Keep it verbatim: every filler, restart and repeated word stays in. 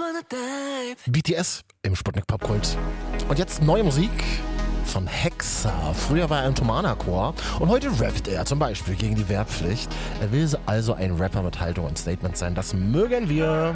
B T S im Sputnik Popkult. Und jetzt neue Musik von Hexa. Früher war er im Tomana-Chor und heute rappt er zum Beispiel gegen die Wehrpflicht. Er will also ein Rapper mit Haltung und Statement sein. Das mögen wir.